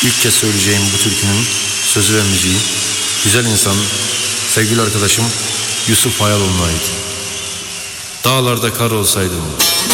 İlk kez söyleyeceğim bu türkünün sözü ve müziği güzel insan, sevgili arkadaşım Yusuf Hayaloğlu'na ait. Dağlarda kar olsaydım,